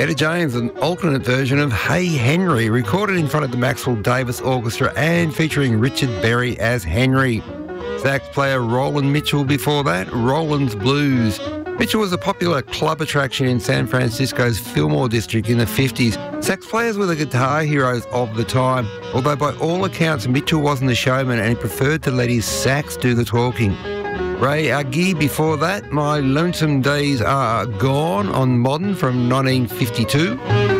Etta James, an alternate version of Hey Henry, recorded in front of the Maxwell Davis Orchestra and featuring Richard Berry as Henry. Sax player Roland Mitchell before that, Roland's Blues. Mitchell was a popular club attraction in San Francisco's Fillmore district in the 50s. Sax players were the guitar heroes of the time, although by all accounts Mitchell wasn't a showman and he preferred to let his sax do the talking. Ray Agee before that, My Lonesome Days Are Gone on Modern from 1952.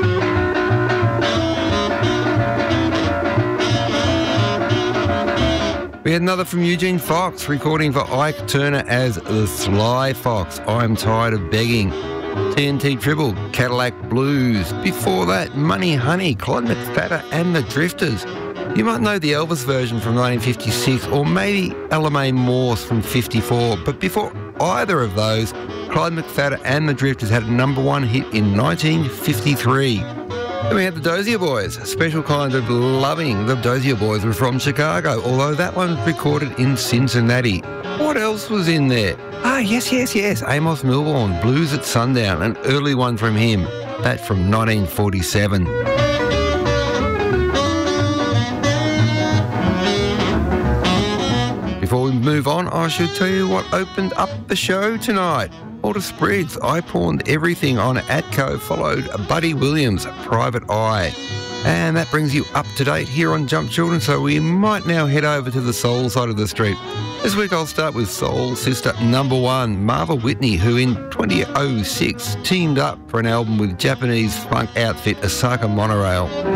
We had another from Eugene Fox, recording for Ike Turner as The Sly Fox, I'm Tired of Begging. TNT Tribble, Cadillac Blues. Before that, Money Honey, Clyde McPhatter and the Drifters. You might know the Elvis version from 1956 or maybe Ella Mae Morse from 54, but before either of those, Clyde McPhatter and the Drifters had a #1 hit in 1953. Then we had the Dozier Boys, a special kind of loving. The Dozier Boys were from Chicago, although that one was recorded in Cincinnati. What else was in there? Yes. Amos Milbourne, Blues at Sundown, an early one from him. That from 1947. Before we move on, I should tell you what opened up the show tonight. Walter Spriggs, I Pawned Everything on Atco, followed Buddy Williams, Private Eye. And that brings you up to date here on Jump Children, so we might now head over to the soul side of the street. This week I'll start with soul sister #1, Marva Whitney, who in 2006 teamed up for an album with Japanese funk outfit Osaka Monorail.